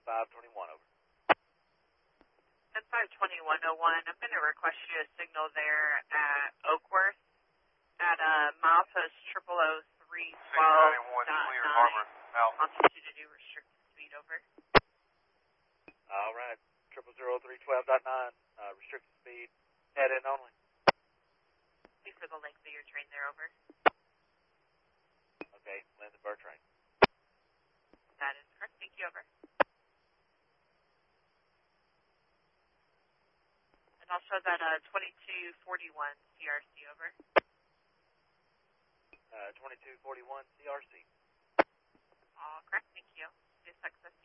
521, over. 52101, I'm going to request you a signal there at Oakworth at milepost 0003112.9. Clear Harbor, Alpha. Altitude to do restricted speed, over. All right, 0003112.9, restricted speed, head in only. Thank you for the length of your train there, over. Okay, landed bird train. That is correct, thank you, over. And I'll show that 2241 CRC, over. 2241 CRC. All correct, thank you. Success.